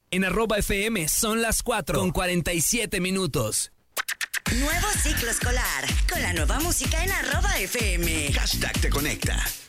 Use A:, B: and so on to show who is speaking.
A: En @FM son las 4:47.
B: Nuevo ciclo escolar, con la nueva música en @FM.
C: #te conecta.